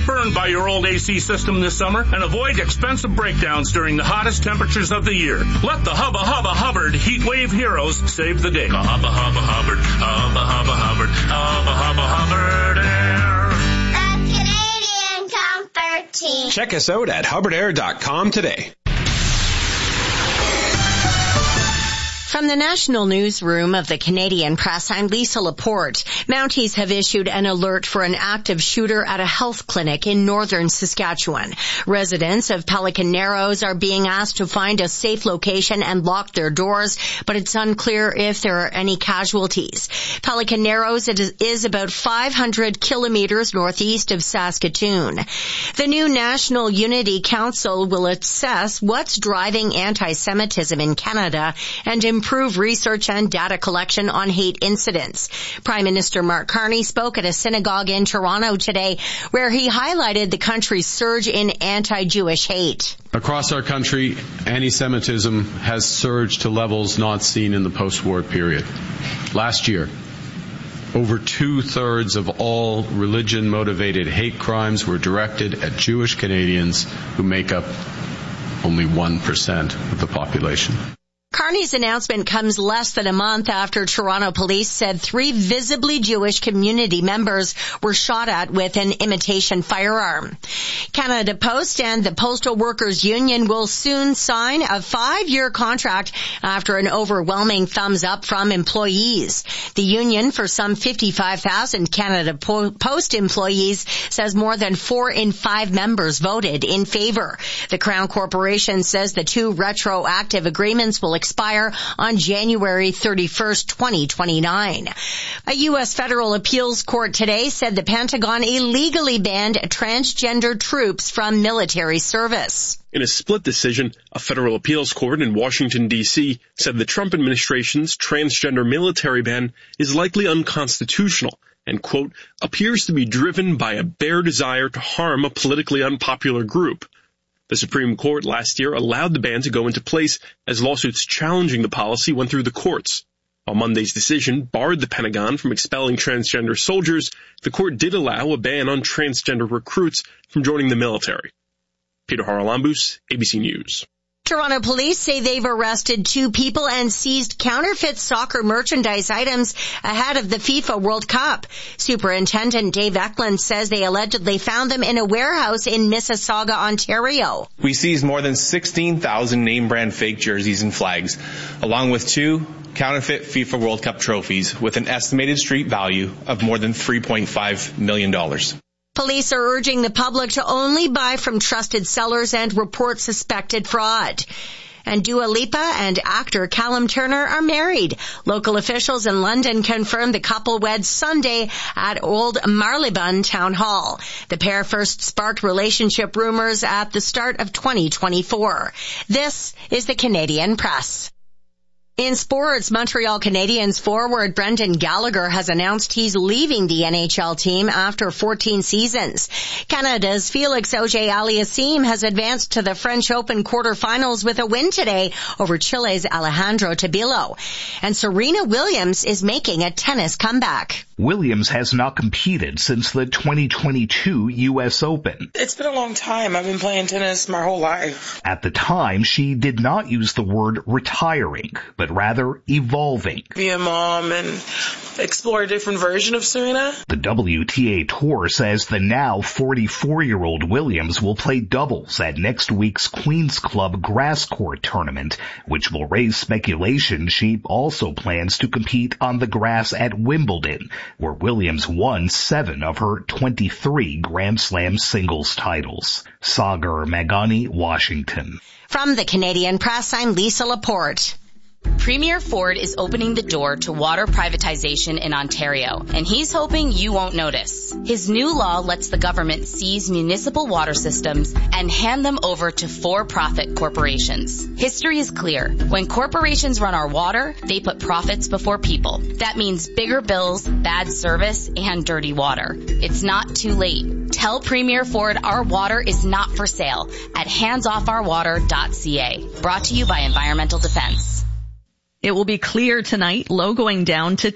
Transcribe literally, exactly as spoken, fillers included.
burned by your old A C system this summer and avoid expensive breakdowns during the hottest temperatures of the year. Let the Hubba Hubba Hubbard Heat Wave Heroes save the day. Hubba Hubba Hubbard, Hubba Hubba Hubbard, Hubba Hubba Hubbard Air. The Canadian Comfort Team. Check us out at hubbard air dot com today. From the National Newsroom of the Canadian Press, I'm Lisa Laporte. Mounties have issued an alert for an active shooter at a health clinic in northern Saskatchewan. Residents of Pelican Narrows are being asked to find a safe location and lock their doors, but it's unclear if there are any casualties. Pelican Narrows is about five hundred kilometers northeast of Saskatoon. The new National Unity Council will assess what's driving anti-Semitism in Canada and improve research and data collection on hate incidents. Prime Minister Mark Carney spoke at a synagogue in Toronto today where he highlighted the country's surge in anti-Jewish hate. Across our country, anti-Semitism has surged to levels not seen in the post-war period. Last year, over two-thirds of all religion-motivated hate crimes were directed at Jewish Canadians who make up only one percent of the population. Carney's announcement comes less than a month after Toronto police said three visibly Jewish community members were shot at with an imitation firearm. Canada Post and the Postal Workers Union will soon sign a five-year contract after an overwhelming thumbs up from employees. The union, for some fifty-five thousand Canada Post employees, says more than four in five members voted in favor. The Crown Corporation says the two retroactive agreements will expire on January thirty-first, twenty twenty-nine. A U S federal appeals court today said the Pentagon illegally banned transgender troops from military service. In a split decision, a federal appeals court in Washington, D C said the Trump administration's transgender military ban is likely unconstitutional and, quote, appears to be driven by a bare desire to harm a politically unpopular group. The Supreme Court last year allowed the ban to go into place as lawsuits challenging the policy went through the courts. While Monday's decision barred the Pentagon from expelling transgender soldiers, the court did allow a ban on transgender recruits from joining the military. Peter Haralambous, A B C News. Toronto police say they've arrested two people and seized counterfeit soccer merchandise items ahead of the FIFA World Cup. Superintendent Dave Eklund says they allegedly found them in a warehouse in Mississauga, Ontario. We seized more than sixteen thousand name-brand fake jerseys and flags, along with two counterfeit FIFA World Cup trophies with an estimated street value of more than three point five million dollars. Police are urging the public to only buy from trusted sellers and report suspected fraud. And Dua Lipa and actor Callum Turner are married. Local officials in London confirmed the couple wed Sunday at Old Marylebone Town Hall. The pair first sparked relationship rumors at the start of twenty twenty-four. This is the Canadian Press. In sports, Montreal Canadiens forward Brendan Gallagher has announced he's leaving the N H L team after fourteen seasons. Canada's Felix Auger-Aliassime has advanced to the French Open quarterfinals with a win today over Chile's Alejandro Tabilo. And Serena Williams is making a tennis comeback. Williams has not competed since the twenty twenty-two U S Open. It's been a long time. I've been playing tennis my whole life. At the time, she did not use the word retiring, but rather evolving. Be a mom and explore a different version of Serena. The W T A Tour says the now forty-four-year-old Williams will play doubles at next week's Queen's Club Grass Court tournament, which will raise speculation she also plans to compete on the grass at Wimbledon, where Williams won seven of her twenty-three Grand Slam singles titles. Sagar Magani, Washington. From the Canadian Press, I'm Lisa Laporte. Premier Ford is opening the door to water privatization in Ontario, and he's hoping you won't notice. His new law lets the government seize municipal water systems and hand them over to for-profit corporations. History is clear. When corporations run our water, they put profits before people. That means bigger bills, bad service, and dirty water. It's not too late. Tell Premier Ford our water is not for sale at hands off our water dot c a. Brought to you by Environmental Defense. It will be clear tonight, low going down to